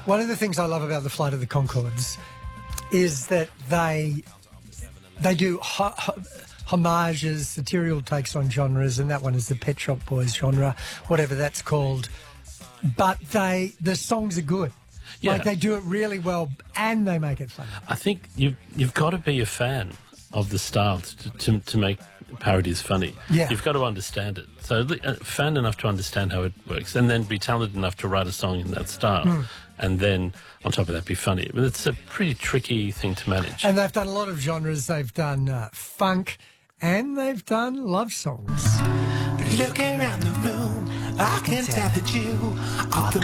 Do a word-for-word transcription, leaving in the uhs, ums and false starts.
One of the things I love about the Flight of the Conchords is that they they do ho- ho- homages, satirical takes on genres, and that one is the Pet Shop Boys genre, whatever that's called. But they the songs are good. Yeah. Like, they do it really well, and they make it funny. I think you've, you've got to be a fan of the style to, to, to make parodies funny. Yeah. You've got to understand it. So uh, fan enough to understand how it works, and then be talented enough to write a song in that style. Mm. And then, on top of that, be funny. But it's a pretty tricky thing to manage. And they've done a lot of genres. They've done uh, funk, and they've done love songs. Look around the room, I can tell that you are the